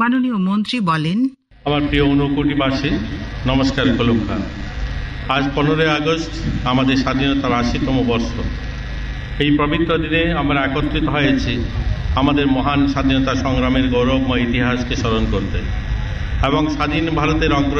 মাননীয় মন্ত্রী বলেন, আমার প্রিয় ঊনকোটিবাসী, নমস্কার। কলুকা আজ 15 আগস্ট আমাদের স্বাধীনতার 80তম বর্ষ। এই পবিত্র দিনে আমরা একত্রিত হয়েছি আমাদের মহান স্বাধীনতা সংগ্রামের গৌরবময় ইতিহাসকে স্মরণ করতে এবং স্বাধীন ভারতের